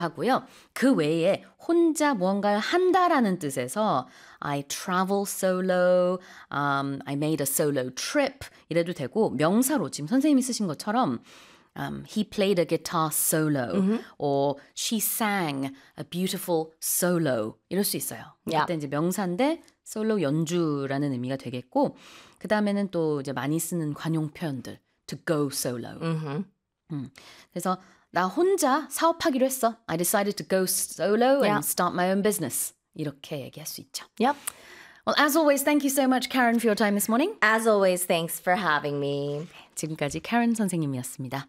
하고요. 그 외에 혼자 무언가를 한다라는 뜻에서 I travel solo, I made a solo trip 이래도 되고 명사로 지금 선생님이 쓰신 것처럼 he played a guitar solo or she sang a beautiful solo 이럴 수 있어요. Yeah. 그때 이제 명사인데 솔로 연주라는 의미가 되겠고 그 다음에는 또 이제 많이 쓰는 관용 표현들 to go solo. 그래서 나 혼자 사업하기로 했어. I decided to go solo Yeah. and start my own business. 이렇게 얘기할 수 있죠. Yep. Well, as always, thank you so much, Karen, for your time this morning. As always, thanks for having me. 지금까지 Karen 선생님이었습니다.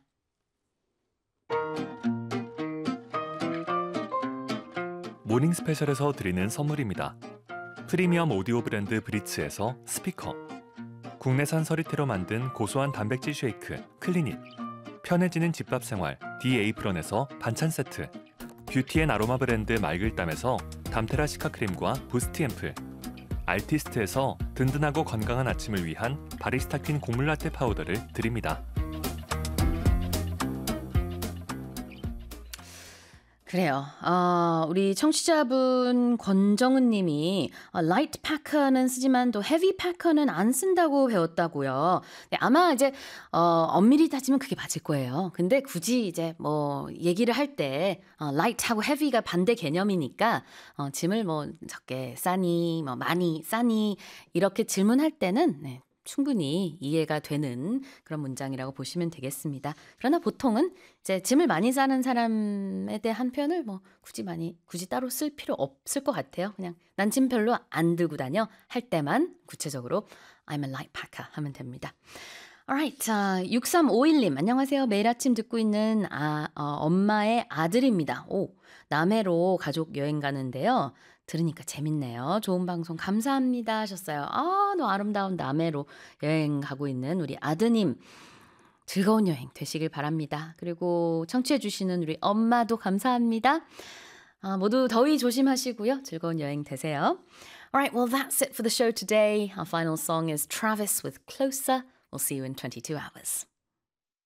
모닝 스페셜에서 드리는 선물입니다. 프리미엄 오디오 브랜드 브리츠에서 스피커, 국내산 서리태로 만든 고소한 단백질 쉐이크 클리닛, 편해지는 집밥 생활 디에이프런에서 반찬 세트, 뷰티앤 아로마 브랜드 맑을담에서 담테라 시카 크림과 부스트 앰플, 알티스트에서 든든하고 건강한 아침을 위한 바리스타 퀸 곡물 라떼 파우더를 드립니다. 그래요. 우리 청취자분 권정은 님이 라이트 패커는 쓰지만 또 헤비 패커는 안 쓴다고 배웠다고요. 네, 아마 이제 엄밀히 따지면 그게 맞을 거예요. 근데 굳이 이제 뭐 얘기를 할 때 라이트하고 헤비가 반대 개념이니까 짐을 뭐 적게 싸니 뭐 많이 싸니 이렇게 질문할 때는 네, 충분히 이해가 되는 그런 문장이라고 보시면 되겠습니다. 그러나 보통은 이제 짐을 많이 싸는 사람에 대한 표현을 뭐 굳이 따로 쓸 필요 없을 것 같아요. 그냥 난 짐 별로 안 들고 다녀 할 때만 구체적으로 I'm a light packer 하면 됩니다. Alright, 6351님 안녕하세요. 매일 아침 듣고 있는 엄마의 아들입니다. 남해로 가족 여행 가는데요. 들으니까 재밌네요. 좋은 방송 감사합니다 하셨어요. 너무 아름다운 남해로 여행 가고 있는 우리 아드님 즐거운 여행 되시길 바랍니다. 그리고 청취해 주시는 우리 엄마도 감사합니다. 모두 더위 조심하시고요. 즐거운 여행 되세요. Alright, well that's it for the show today. Our final song is Travis with Closer. We'll see you in 22 hours.